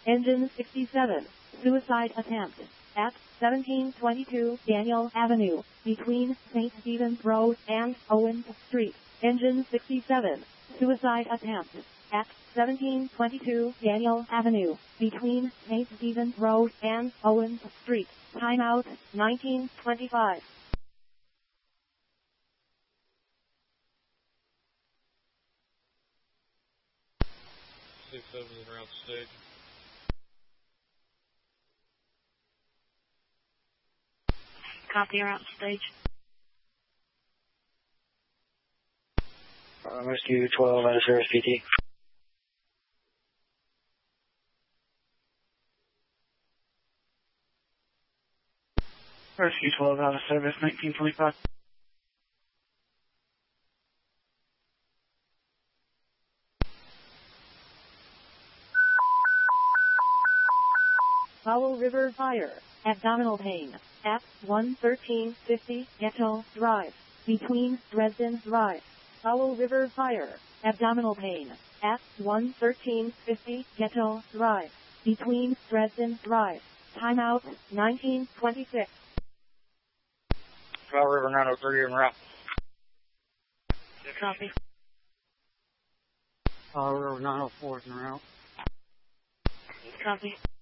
Engine 67, suicide attempt, at 1722 Daniel Avenue, between St. Stephen's Road and Owens Street. Engine 67, suicide attempt, at 1722 Daniel Avenue, between St. Stephen's Road and Owens Street. Timeout, 1925. 6-7 is around stage. Copy, you're out stage. Rescue 12 out of service PT. Rescue 12 out of service, 1925. Powell River Fire, abdominal pain, at 11350 Ghetto Drive, between Dresden Drive. Powell River Fire, abdominal pain, at 11350 Ghetto Drive, between Dresden Drive. Timeout, 1926. Powell River 903 en route. Copy. Powell River 904 en route. Copy.